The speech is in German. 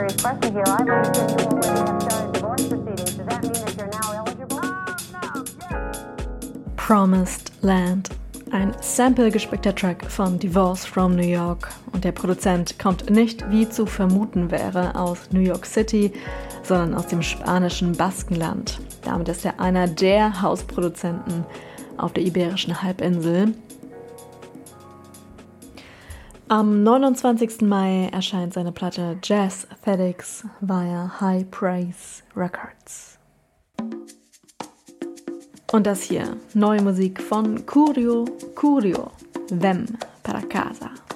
serious question here. I've understood you already have started divorce proceedings. Does that mean that you're now eligible? Promised Land. Ein Sample-gespickter Track von Divorce from New York. Und der Produzent kommt nicht, wie zu vermuten wäre, aus New York City, sondern aus dem spanischen Baskenland. Damit ist er einer der Hausproduzenten auf der Iberischen Halbinsel. Am 29. Mai erscheint seine Platte Jazzthetics via High Praise Records. Und das hier, neue Musik von Curio, Vem para casa.